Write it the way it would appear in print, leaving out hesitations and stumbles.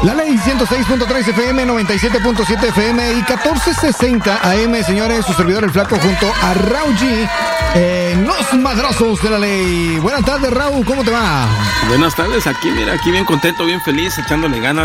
La Ley 106.3 FM, 97.7 FM y 1460 AM, señores, su servidor El Flaco junto a Raúl G, los madrazos de la Ley. Buenas tardes, Raúl, ¿cómo te va? Buenas tardes, aquí, mira, aquí bien contento, bien feliz, echándole ganas